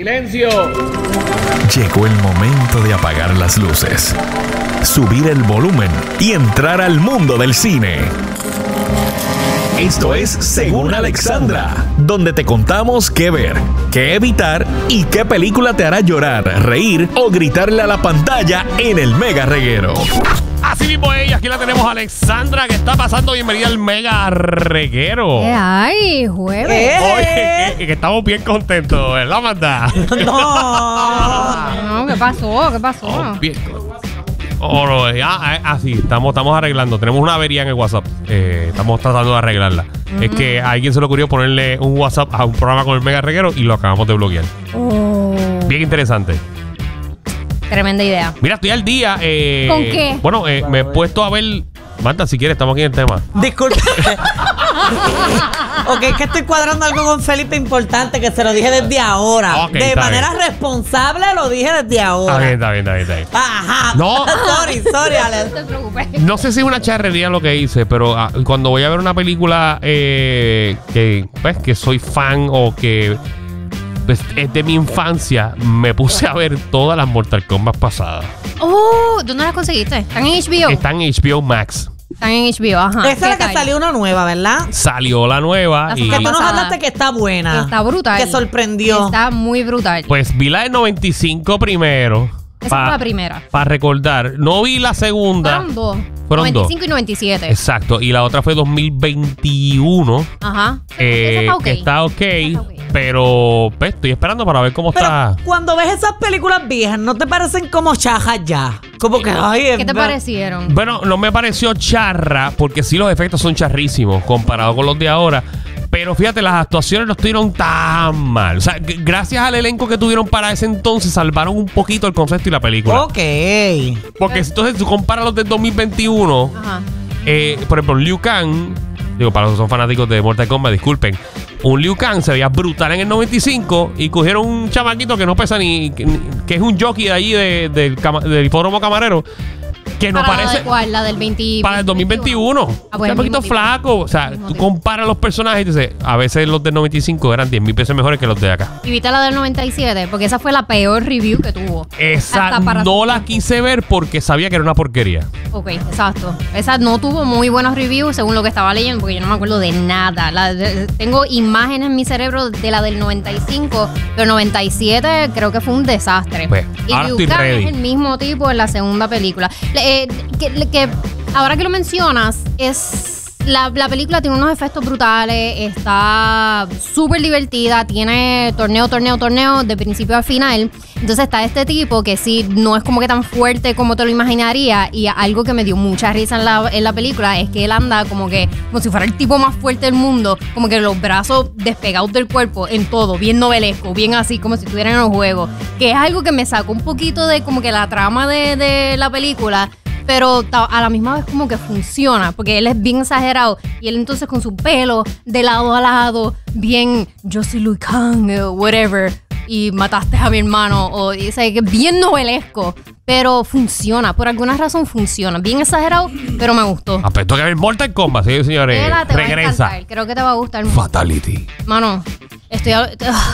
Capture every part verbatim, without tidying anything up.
¡Silencio! Llegó el momento de apagar las luces, subir el volumen y entrar al mundo del cine. Esto es Según Alexandra, donde te contamos qué ver, qué evitar y qué película te hará llorar, reír o gritarle a la pantalla en el Mega Reguero. Así mismo ella, aquí la tenemos a Alexandra, que está pasando. Bienvenida al Mega Reguero. ¿Qué hay, jueves? Oye, que, que estamos bien contentos, ¿verdad, Amanda? No, ¿qué pasó? ¿Qué pasó? Oh, bien. Oh, no, eh, ah, eh, ah, sí, estamos, estamos arreglando. Tenemos una avería en el WhatsApp. Eh, estamos tratando de arreglarla. Mm. Es que a alguien se le ocurrió ponerle un WhatsApp a un programa con el Mega Reguero y lo acabamos de bloquear. Oh. Bien interesante. Tremenda idea. Mira, estoy al día. Eh, ¿Con qué? Bueno, eh, me he puesto a ver. Marta, si quieres, estamos aquí en el tema. Disculpe. Ok, es que estoy cuadrando algo con Felipe importante que se lo dije desde ahora. Okay, de manera bien. responsable lo dije desde ahora. Está bien, está bien, está bien, está bien. Ajá. No. sorry, sorry, Alex. No te preocupes. No sé si es una charrería lo que hice, pero ah, cuando voy a ver una película eh, que, pues, que soy fan o que pues, es de mi infancia, me puse a ver todas las Mortal Kombat pasadas. Oh, ¿dónde las conseguiste? ¿Están en H B O? Están en H B O Max. Están en H B O, ajá. Esa es la que tal? salió una nueva, ¿verdad? Salió la nueva La y Que tú nos pasada. hablaste que está buena. Está brutal. Que sorprendió. Está muy brutal. pues vi la del noventa y cinco primero. Esa pa- fue la primera. Para recordar. No vi la segunda. Fueron dos. Fueron noventa y dos. cinco y noventa y siete. Exacto. Y la otra fue dos mil veintiuno. Ajá. Eh, Esa está ok. que está ok, está ok. pero pues, estoy esperando para ver cómo Pero está. cuando ves esas películas viejas, ¿no te parecen como chajas ya? Como que, ay, ¿Qué es te ver- parecieron? Bueno, no me pareció charra, porque sí los efectos son charrísimos comparado con los de ahora. Pero fíjate, las actuaciones no estuvieron tan mal. O sea, g- gracias al elenco que tuvieron para ese entonces, salvaron un poquito el concepto y la película. Ok. Porque entonces tú comparas los del dos mil veintiuno, Ajá. eh, por ejemplo, Liu Kang, digo, para los que son fanáticos de Mortal Kombat, disculpen, un Liu Kang se veía brutal en el noventa y cinco y cogieron un chamaquito que no pesa ni, que, ni- que es un jockey de allí de- del, cama- del hipódromo camarero, que no ¿Para la parece... de cuál? ¿La del veinte? Para el dos mil veintiuno. Ah, pues, un poquito mismo tipo. flaco. O sea, Mismo tú tipo. comparas los personajes y dices, a veces los del noventa y cinco eran diez mil pesos mejores que los de acá. ¿Y viste la del noventa y siete? Porque esa fue la peor review que tuvo. Esa Hasta para no su la tiempo. quise ver porque sabía que era una porquería. Ok, exacto. Esa no tuvo muy buenos reviews según lo que estaba leyendo, porque yo no me acuerdo de nada. La de- tengo imágenes en mi cerebro de la del noventa y cinco, pero noventa y siete creo que fue un desastre. Pues, y ahora Liu estoy Kang ready. es el mismo tipo en la segunda película. Le- eh, que, que ahora que lo mencionas, es... La, la película tiene unos efectos brutales, está súper divertida, tiene torneo, torneo, torneo de principio a final. Entonces está este tipo que sí, no es como que tan fuerte como te lo imaginaría. Y algo que me dio mucha risa en la, en la película es que él anda como que, como si fuera el tipo más fuerte del mundo, como que los brazos despegados del cuerpo en todo, bien novelesco, bien así, como si estuvieran en los juegos. Que es algo que me sacó un poquito de como que la trama de, de la película. Pero ta- a la misma vez como que funciona, porque él es bien exagerado y él entonces con su pelo de lado a lado, bien, yo soy Liu Kang, o whatever, y mataste a mi hermano, o dice que bien novelesco, pero funciona, por alguna razón funciona, bien exagerado, pero me gustó. Aspecto que ver Mortal Kombat, sí, señores. Vela, te va a Regresa. encantar, creo que te va a gustar mucho. Fatality. Mano, estoy... a-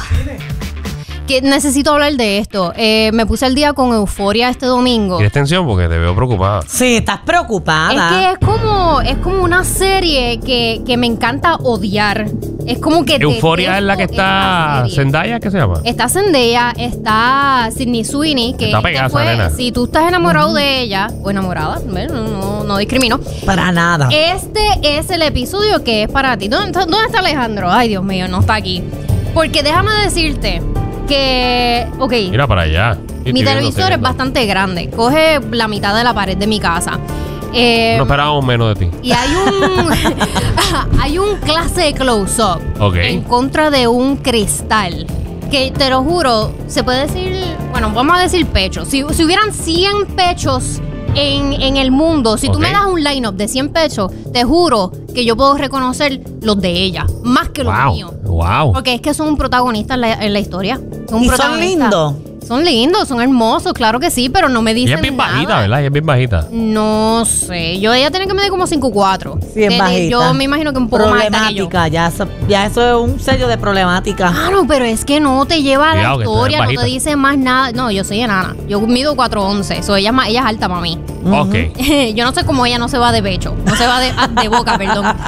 que necesito hablar de esto. Eh, me puse al día con Euforia este domingo. ¿Tienes tensión? Porque te veo preocupada. Sí, estás preocupada. Es que es como, es como una serie que, que me encanta odiar. Es como que Euforia es la que detesto está esa serie. Zendaya, ¿qué se llama? Está Zendaya, está Sydney Sweeney, que Está ella pegada esa fue- nena. si tú estás enamorado de ella o enamorada, bueno, no, no, no discrimino. Para nada. Este es el episodio que es para ti. ¿Dónde, está- dónde está Alejandro? Ay, Dios mío, no está aquí. Porque déjame decirte que, ok, Mira para allá. Sí, mi estoy viendo, televisor estoy es viendo. bastante grande. Coge la mitad de la pared de mi casa. Eh, No esperábamos menos de ti. y hay un hay un clase de close-up Ok. en contra de un cristal. Que te lo juro, se puede decir, bueno, vamos a decir pechos. Si, si hubieran cien pechos en, en el mundo, si tú Ok. me das un line-up de cien pechos, te juro que yo puedo reconocer los de ella, más que los míos. Wow. Wow. Porque es que son un protagonista en la, en la historia. Son un Y son protagonista. lindos. Son lindos, son hermosos, claro que sí, pero no me dicen Ella es bien nada. bajita, ¿verdad? Ella es bien bajita. No sé. Yo ella tiene que medir como cinco cuatro. Sí, es bajita. Yo me imagino que un poco más alta que yo. Problemática, ya, eso- ya eso es un sello de problemática. Ah, no, pero es que no te lleva a la Cuidado, que tú eres historia, no bajita. te dice más nada. No, yo soy enana. Yo mido cuatro once. So ella, es más- ella es alta para mí. Ok. Yo no sé cómo ella no se va de pecho. No se va de, ah, de boca, perdón.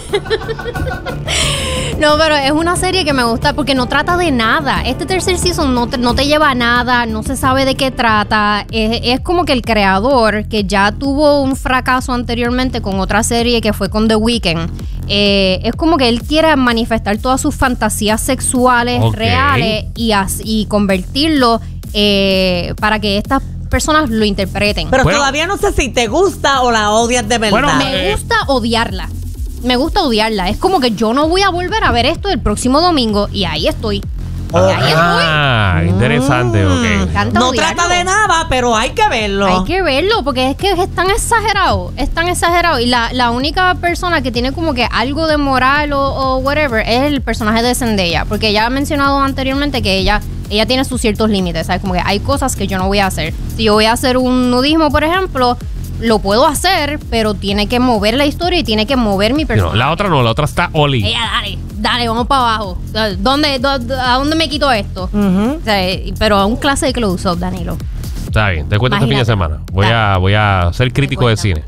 No, pero es una serie que me gusta porque no trata de nada. Este tercer season no te, no te lleva a nada, no se sabe de qué trata. Es, es como que el creador, que ya tuvo un fracaso anteriormente con otra serie que fue con The Weeknd, eh, es como que él quiere manifestar todas sus fantasías sexuales Ok. reales y, as- y convertirlo eh, para que estas personas lo interpreten. Pero Bueno. todavía no sé si te gusta o la odias de verdad. Bueno, Me Eh. gusta odiarla. Me gusta odiarla. Es como que yo no voy a volver a ver esto el próximo domingo y ahí estoy. Y ahí estoy. Ah, interesante, Me ok. encanta no odiarlo. trata de nada, pero hay que verlo. Hay que verlo porque es que es tan exagerado. Es tan exagerado. Y la, la única persona que tiene como que algo de moral o, o whatever es el personaje de Zendaya. Porque ella ha mencionado anteriormente que ella, ella tiene sus ciertos límites. ¿Sabes? Como que hay cosas que yo no voy a hacer. Si yo voy a hacer un nudismo, por ejemplo, lo puedo hacer, pero tiene que mover la historia y tiene que mover mi No, personaje. la otra no, la otra está Oli. Ella, dale, dale, vamos para abajo. ¿Dónde, dónde- ¿A dónde me quito esto? Ujú. O sea, pero a un clase de close-up, Danilo. Está bien, te cuento este fin de Imagínate. semana. Voy a, voy a ser crítico de cine.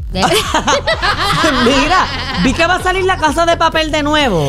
Mira, vi que va a salir La Casa de Papel de nuevo.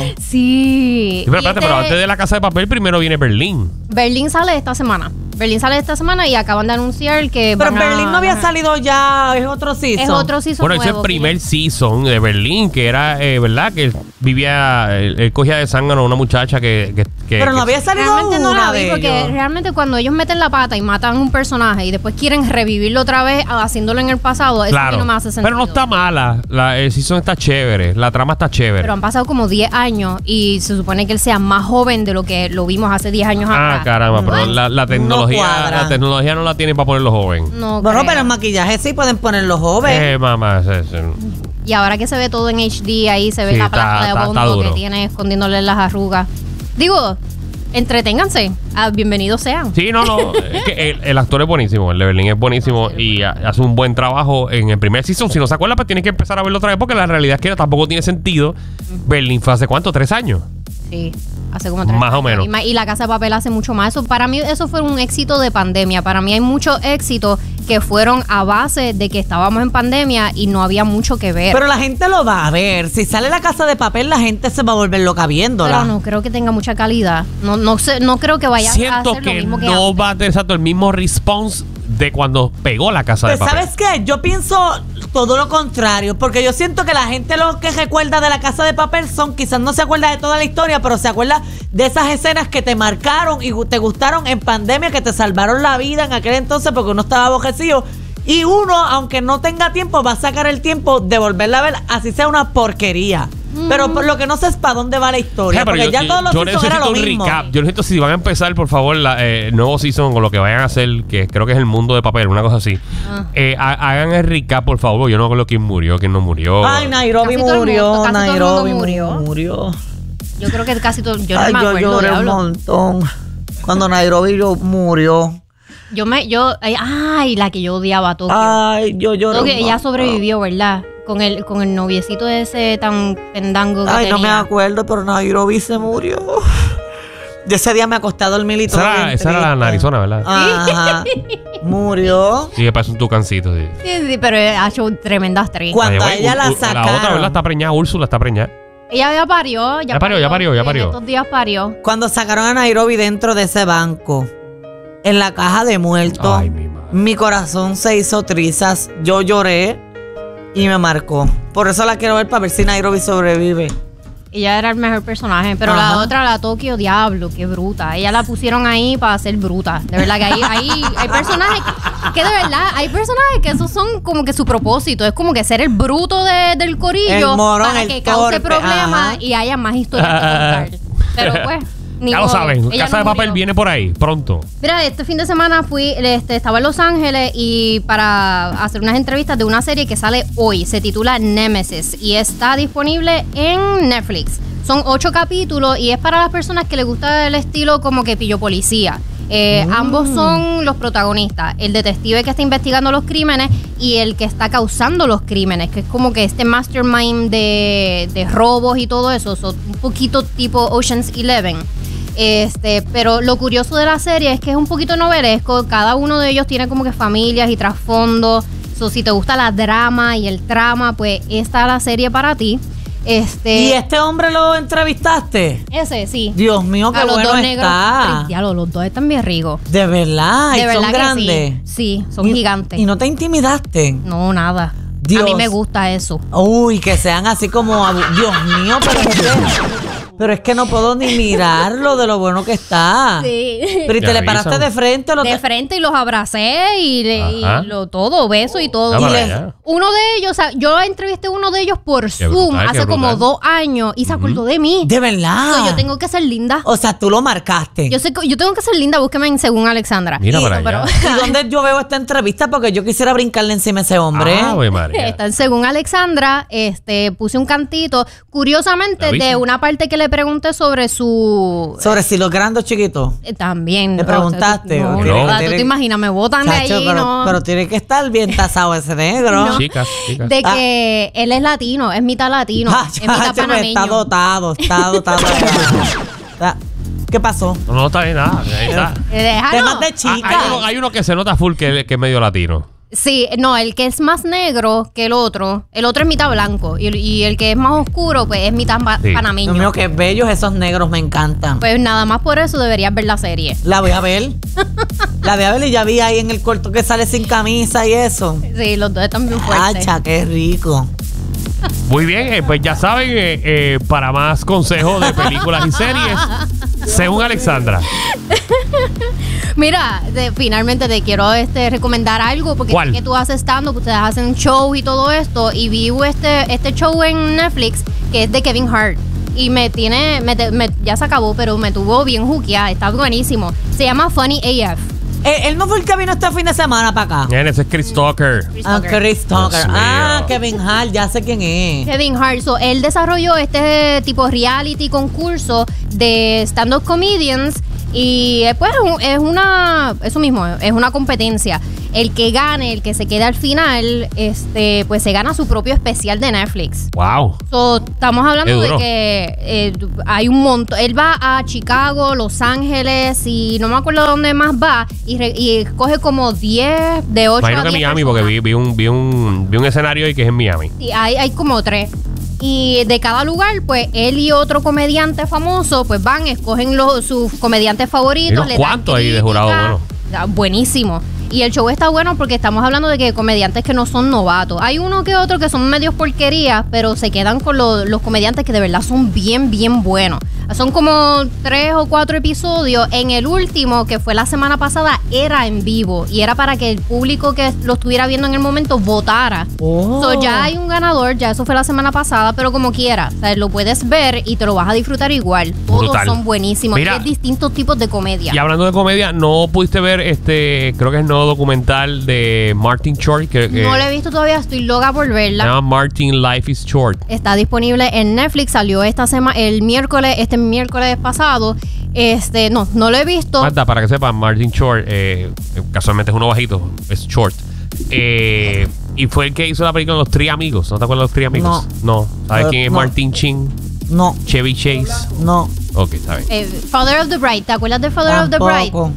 Sí. Sí, pero Y espérate, este- pero antes de La Casa de Papel, primero viene Berlín. Berlín sale esta semana. Berlín sale esta semana y acaban de anunciar que Pero van a- Berlín no había salido ya, es otro season. Es otro season Bueno, ese es el nuevo, primer que- season de Berlín, que era, eh, ¿verdad? Que vivía, él, él cogía de zángano a una muchacha que... que, que- Pero no que- había salido Realmente no una la vi de porque ellos. realmente cuando ellos meten la pata y matan a un personaje y después quieren revivirlo otra vez ah, haciéndolo en el pasado, eso a mí Claro, no me hace sentido. pero no está mala. La, el season está chévere. La trama está chévere. Pero han pasado como diez años y se supone que él sea más joven de lo que lo vimos hace diez años ah, atrás. caramba, pero No, la, la No tecnología cuadra. la tecnología no la tiene para ponerlo joven. no Bueno, creo. pero el maquillaje sí pueden ponerlo joven. Eh, mamá, es- es- Y ahora que se ve todo en H D, ahí se ve Sí, la está- placa de está- está Bondo duro. que tiene escondiéndole las arrugas. Digo, entreténganse. Ah, bienvenidos sean. Sí, no, no. Es que el, el actor es buenísimo. El de Berlín es buenísimo y ha- hace un buen trabajo en el primer season. Si no se acuerda, pues tiene que empezar a verlo otra vez porque la realidad es que tampoco tiene sentido. Berlín fue hace cuánto, tres años. Sí, hace como tres Más o años. menos. Y, ma- y La Casa de Papel hace mucho más. Eso, para mí eso fue un éxito de pandemia. Para mí hay muchos éxitos que fueron a base de que estábamos en pandemia y no había mucho que ver. Pero la gente lo va a ver. Si sale La Casa de Papel, la gente se va a volver loca viéndola. Pero no creo que tenga mucha calidad. No, no, sé, no creo que vaya a Siento hacer lo que mismo que no antes. va a tener exacto el mismo response de cuando pegó La Casa de Pues, Papel. ¿sabes qué? Yo pienso todo lo contrario, porque yo siento que la gente lo que recuerda de La Casa de Papel son, quizás no se acuerda de toda la historia, pero se acuerda de esas escenas que te marcaron y gu- te gustaron en pandemia, que te salvaron la vida en aquel entonces porque uno estaba abojecido. Y uno, aunque no tenga tiempo, va a sacar el tiempo de volverla a ver, así sea una porquería. Pero por lo que no sé es para dónde va la historia, Ja, pero porque yo, ya yo- todos los yo seasons era necesito lo un mismo. recap. Yo necesito, si van a empezar, por favor, la, eh, el nuevo season o lo que vayan a hacer, que creo que es el mundo de papel, una cosa así. Ah. Eh, ha- hagan el recap, por favor. Yo no creo quién murió, quién no murió. Ay, Nairobi Casi todo el murió, mundo, casi todo el Nairobi mundo murió. murió. Yo creo que casi todo. Yo no Ay, me yo acuerdo, lloré un diablo. montón cuando Nairobi lo murió. Yo me. Yo, ay, ay, la que yo odiaba a Tokio. Ay, yo lloré. Tokio, un ella montón. sobrevivió, ¿verdad? Con el, con el noviecito ese tan pendango que Ay, no me tenía. acuerdo, pero Nairobi se murió. De ese día me acosté a dormir y todo. Esa era, bien esa era la triste. Arizona, ¿verdad? Ajá. Murió. Sí, que parece un tucancito. Sí. Sí, sí, pero ha hecho tremendas tres. Cuando Ay, ella Ur- la Ur- La sacaron. otra, ¿verdad? Está preñada. Úrsula está preñada. Ella ya parió. Ya, Ya parió, ya parió, ya En parió. estos días parió. Cuando sacaron a Nairobi dentro de ese banco, en la caja de muertos, Ay, mi madre. mi corazón se hizo trizas. Yo lloré y me marcó. Por eso la quiero ver para ver si Nairobi sobrevive. Ella era el mejor personaje. Pero la Ajá. otra, la Tokio, diablo, qué bruta. Ella la pusieron ahí para ser bruta. De verdad que ahí, ahí hay personajes que, que de verdad, hay personajes que esos son como que su propósito. Es como que ser el bruto de- del corillo El morón, para el que cause torpe, problemas ajá. y haya más historias que contar. Pero pues, ni Ya lo modo. saben. Ella Casa no de Papel murió. viene por ahí, pronto. Mira, este fin de semana fui, este, estaba en Los Ángeles y para hacer unas entrevistas de una serie que sale hoy, se titula Nemesis y está disponible en Netflix. Son ocho capítulos y es para las personas que les gusta el estilo como que pillo policía. Eh, Mm. Ambos son los protagonistas, el detective que está investigando los crímenes y el que está causando los crímenes, que es como que este mastermind de, de robos y todo eso, so, un poquito tipo Ocean's Eleven. Este, pero lo curioso de la serie es que es un poquito novelesco, cada uno de ellos tiene como que familias y trasfondos. So, si te gusta la drama y el trama, pues esta es la serie para ti. Este, ¿Y este hombre lo entrevistaste? ese sí. Dios mío, qué A los bueno dos está. negros. Ya, los dos están bien ricos. De verdad, De y verdad son que grandes. Sí, sí, son Y- gigantes. ¿Y no te intimidaste? No, nada. Dios. A mí me gusta eso. Uy, que sean así como... abu- Dios mío, pero es que, pero es que no puedo ni mirarlo de lo bueno que está. Sí. Pero ¿y Te te le avisan. paraste de frente? o Lo De te- frente y los abracé y, le, y Ajá. lo todo, beso y todo. Ah, Y para le- allá. uno de ellos, o sea, yo entrevisté a uno de ellos por Qué Zoom brutal, qué hace como brutal. dos años y se acordó de mí. De verdad. So, yo tengo que ser linda. O sea, tú lo marcaste. Yo, sé, que- yo tengo que ser linda, búsqueme en Según Alexandra. Mira Y- para pero- allá. ¿Y dónde yo veo esta entrevista? Porque yo quisiera brincarle encima a ese hombre. Ah, Ave María. Está en Según Alexandra, este, puse un cantito, curiosamente, Avisa. de una parte que le pregunté sobre su... Sobre si los grandes o chiquitos. eh, también. ¿Le o sea, preguntaste? No, ¿O no, no? ¿verdad? Tú te imaginas, me botan de Chacho, ahí, pero, no. pero tiene que estar bien tasado ese negro. No. Chicas, chicas. De que él es latino, es mitad latino, Ah, es mitad chacho, pero panameño. está dotado, está dotado. Está- ¿Qué pasó? No, no está bien nada. Ahí está. Eh, déjalo. Temas de Ah, chicas. hay, uno, hay uno que se nota full que, que es medio latino. Sí, no, el que es más negro que el otro, el otro es mitad blanco y, y el que es más oscuro, pues es mitad pa- Sí. panameño. Dios mío, qué bellos esos negros, me encantan. Pues nada más por eso deberías ver la serie. La voy a ver. La voy a ver y ya vi ahí en el corto que sale sin camisa y eso. Sí, los dos están bien fuertes. Hacha, qué rico. Muy bien, eh, pues ya saben, eh, eh, para más consejos de películas y series, según Alexandra. Mira, de- finalmente te quiero este recomendar algo porque ¿Cuál? sé que tú haces stand-up, ustedes hacen show y todo esto y vi este, este show en Netflix que es de Kevin Hart y me tiene, me te- me- ya se acabó, pero me tuvo bien juqueada, está buenísimo. Se llama Funny A F. Eh, él no fue el que vino este fin de semana para acá. Bien, ese es Chris Tucker. Ah, Chris Tucker. Dios mío. Ah, Kevin Hart, ya sé quién es. Kevin Hart, so, él desarrolló este tipo reality concurso de stand-up comedians y eh, pues un- es una, eso mismo, es una competencia. El que gane, el que se quede al final, este, pues se gana su propio especial de Netflix. Wow. So, estamos hablando Qué de duro. que eh, hay un montón. Él va a Chicago, Los Ángeles y no me acuerdo dónde más va y, re- y coge como diez, de ocho Imagino a que diez Miami, personas. porque vi, vi, un, vi, un, vi un escenario ahí que es en Miami. Sí, hay, hay como tres. Y de cada lugar, pues él y otro comediante famoso, pues van, escogen los, sus comediantes favoritos. Hay unos le dan cuantos ahí de jurado, crítica. bueno. Ah, buenísimo. Y el show está bueno porque estamos hablando de que comediantes que no son novatos. Hay uno que otro que son medios porquerías, pero se quedan con lo- los comediantes que de verdad son bien, bien buenos. Son como tres o cuatro episodios. En el último, que fue la semana pasada, era en vivo. Y era para que el público que lo estuviera viendo en el momento votara. Oh. So, ya hay un ganador, ya eso fue la semana pasada, pero como quiera, o sea, lo puedes ver y te lo vas a disfrutar igual. Todos Brutal. son buenísimos. Mira, y es distintos tipos de comedia. Y hablando de comedia, ¿no pudiste ver este, creo que es el nuevo documental de Martin Short? Que, que No lo he visto todavía, estoy loca por se verla. llama Martin Life is Short. Está disponible en Netflix, salió esta semana, el miércoles, este miércoles pasado. Este, no, no lo he visto. Marta, para que sepan, Martin Short, eh, casualmente es uno bajito, es Short. Eh, y fue el que hizo la película Los Tres Amigos. ¿No te acuerdas de Los Tres Amigos? No. ¿Sabes Eh, quién es no. Martin Chin? No, Chevy Chase. no. Ok, está bien. Eh, Father of the Bride, ¿te acuerdas de Father of the Bride? Tampoco.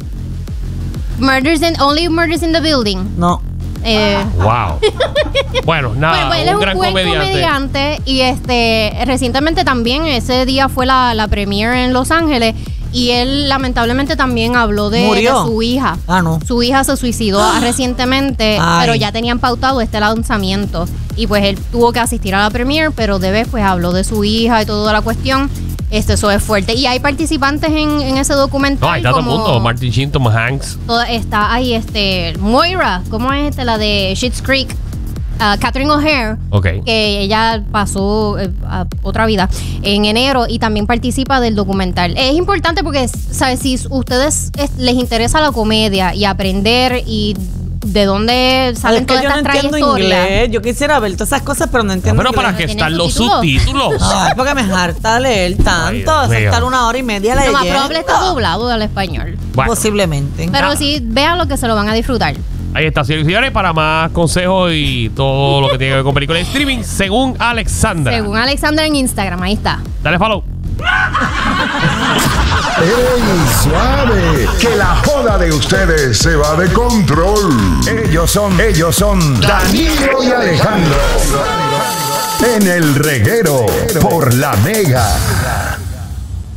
Murders in, Only Murders in the Building. No. Eh, Wow. Bueno, nada, Bueno, pues él es un un gran buen comediante. comediante. Y este recientemente también ese día fue la, la premiere en Los Ángeles y él lamentablemente también habló de, de ¿Murió? su hija. Ah, no. Su hija se suicidó recientemente, Ay. pero ya tenían pautado este lanzamiento y pues él tuvo que asistir a la premiere, pero de vez pues habló de su hija y toda la cuestión. Este, eso es fuerte. Y hay participantes en, en ese documental. No, ahí está todo el como- mundo. Martin Chin, Tom Hanks. Toda- está ahí este Moira, ¿cómo es este? La de Schitt's Creek, ah, Catherine O'Hare, Ok. que ella pasó eh, a otra vida en enero y también participa del documental. Es importante porque, ¿sabes? Si ustedes es- les interesa la comedia y aprender y de dónde salen Es que todas yo no estas entiendo trayectorias. inglés. Yo quisiera ver todas esas cosas, pero no No, entiendo pero para inglés. qué ¿Tienen están los subtítulos? subtítulos. Ay, porque me harta leer Ay, tanto, Dios mío. estar una hora y media Lo más leyendo. probable está doblado al español. Bueno, Posiblemente. Pero Ah. sí, vean lo que se lo van a disfrutar. ahí está, señores y señores, para más consejos y todo lo que tiene que ver con películas de streaming, según Alexandra. Según Alexandra en Instagram, ahí está. Dale follow. ¡Ey, suave! Que la joda de ustedes se va de control. Ellos son, ellos son Danilo y Alejandro. En el reguero por la Mega.